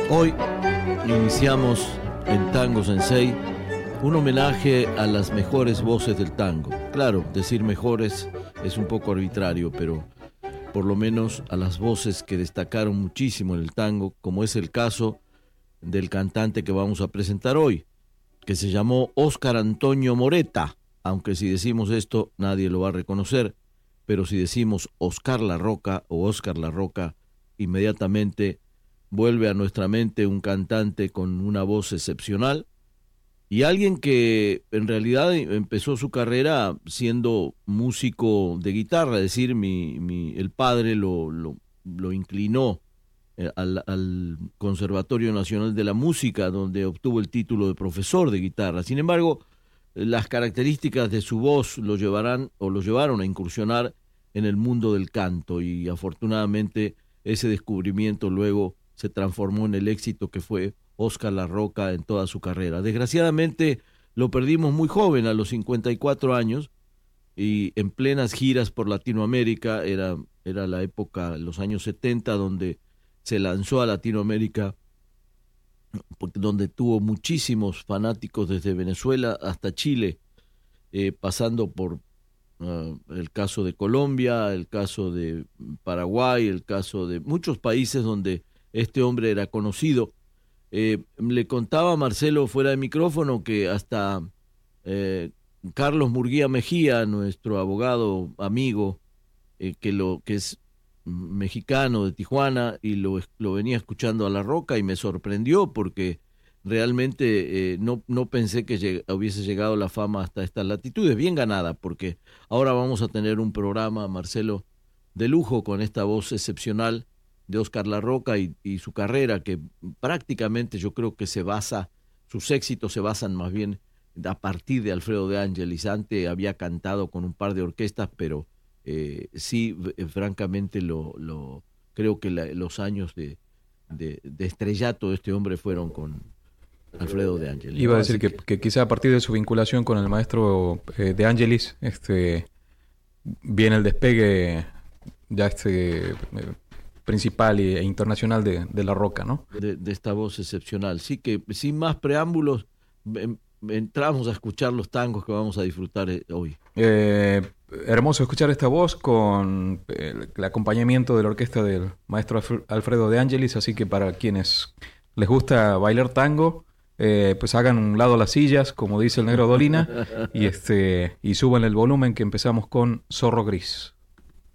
Hoy iniciamos en Tango Sensei un homenaje a las mejores voces del tango. Claro, decir mejores es un poco arbitrario, pero por lo menos a las voces que destacaron muchísimo en el tango, como es el caso del cantante que vamos a presentar hoy, que se llamó Óscar Antonio Moreta, aunque si decimos esto nadie lo va a reconocer, pero si decimos Óscar Larroca o Óscar Larroca, inmediatamente vuelve a nuestra mente un cantante con una voz excepcional y alguien que en realidad empezó su carrera siendo músico de guitarra, es decir, el padre lo inclinó al Conservatorio Nacional de la Música, donde obtuvo el título de profesor de guitarra. Sin embargo, las características de su voz lo llevarán o lo llevaron a incursionar en el mundo del canto y afortunadamente ese descubrimiento luego se transformó en el éxito que fue Óscar Larroca en toda su carrera. Desgraciadamente lo perdimos muy joven, a los 54 años, y en plenas giras por Latinoamérica. Era la época, los años 70, donde se lanzó a Latinoamérica, donde tuvo muchísimos fanáticos desde Venezuela hasta Chile, pasando por el caso de Colombia, el caso de Paraguay, el caso de muchos países donde este hombre era conocido. Le contaba a Marcelo fuera de micrófono que hasta Carlos Murguía Mejía, nuestro abogado amigo, que es mexicano de Tijuana, y lo venía escuchando a Larroca y me sorprendió porque realmente no pensé que hubiese llegado la fama hasta estas latitudes. Bien ganada, porque ahora vamos a tener un programa, Marcelo, de lujo con esta voz excepcional de Óscar Larroca y su carrera, que prácticamente yo creo que sus éxitos se basan más bien a partir de Alfredo de Angelis. Antes había cantado con un par de orquestas, pero sí, francamente, creo que los años de estrellato de este hombre fueron con Alfredo de Angelis. Iba a decir que quizá a partir de su vinculación con el maestro de Angelis, viene el despegue ya principal e internacional de Larroca, ¿no? De esta voz excepcional. Sí, que sin más preámbulos entramos a escuchar los tangos que vamos a disfrutar hoy. Hermoso escuchar esta voz con el acompañamiento de la orquesta del maestro Alfredo de Angelis, así que para quienes les gusta bailar tango, pues hagan un lado a las sillas, como dice el negro Dolina, y suban el volumen, que empezamos con Zorro Gris.